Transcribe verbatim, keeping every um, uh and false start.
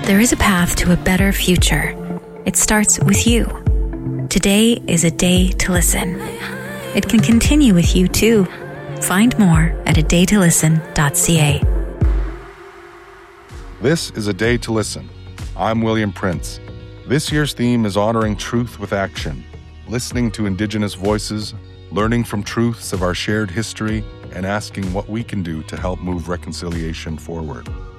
There is a path to a better future. It starts with you. Today is a day to listen. It can continue with you too. Find more at a day to listen dot c a. This is A Day to Listen. I'm William Prince. This year's theme is honoring truth with action, listening to Indigenous voices, learning from truths of our shared history, and asking what we can do to help move reconciliation forward.